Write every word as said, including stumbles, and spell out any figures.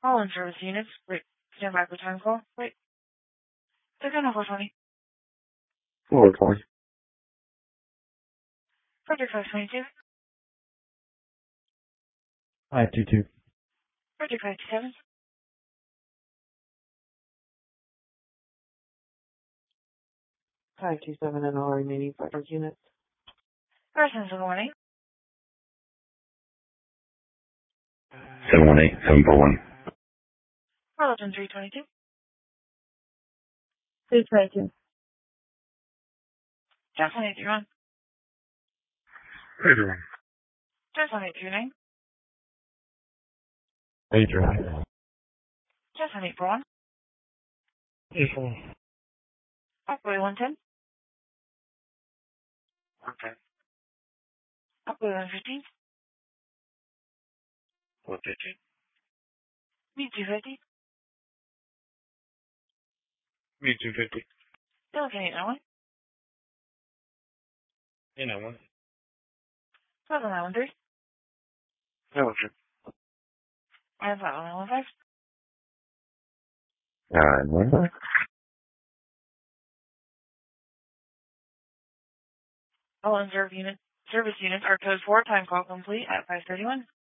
All in service units, wait, stand by for time call. Wait. Second four twenty. four twenty. Frederick five twenty-two. five two two. Frederick five two seven. five two seven and all remaining Frederick units. Persons in warning. seven one eight, seven four one. Carlton three twenty-two. three twenty-two. Johnson eight three one. eight three one. Johnson eight three nine. eight three nine. Johnson eight four one. eight four one. Upway one ten. Okay. Upway one fifteen. one fifteen. Me two fifty. Me two fifty. Pelican eight nine one. eight nine one. Seven nine one three. seven three. And five one one five. nine one five. All in service units, service units are code four, time call complete at five thirty-one.